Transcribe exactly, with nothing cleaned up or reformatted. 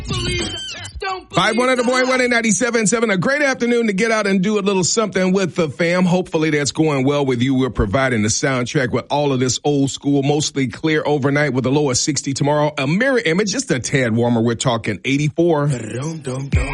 five one hundred boy one ninety-seven point seven. A great afternoon to get out and do a little something with the fam. Hopefully that's going well with you. We're providing the soundtrack with all of this old school, mostly clear overnight with a low of sixty tomorrow. A mirror image, just a tad warmer. We're talking eighty-four.